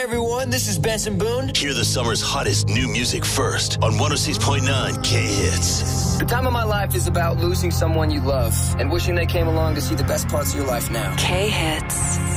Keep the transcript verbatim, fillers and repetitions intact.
Everyone, this is Benson Boone. Hear the summer's hottest new music first on one oh six point nine K-Hits. The time of my life is about losing someone you love and wishing they came along to see the best parts of your life now. K-Hits.